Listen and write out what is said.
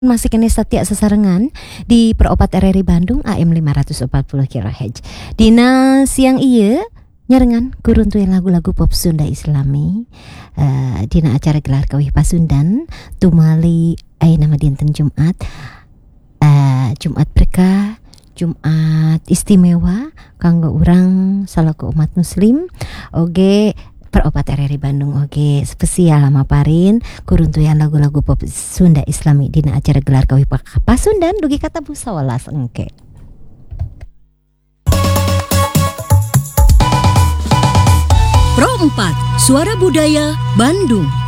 Masih kini setia sesarengan di Peropat RRI Bandung AM 540 kHz. Dina siang iya nyarengan kuruntuin lagu-lagu pop Sunda Islami. Dina acara gelar kawih Pasundan tumali nama dinten Jumat. Jumat berkah, Jumat istimewa kanggo urang salaku umat muslim. Oge Peropat RRI Bandung oge spesial maparin kuruntuyan lagu-lagu pop Sunda Islami dina acara gelar kawih Pasundan dugi kata busa walas engke. Pro 4 Suara Budaya Bandung.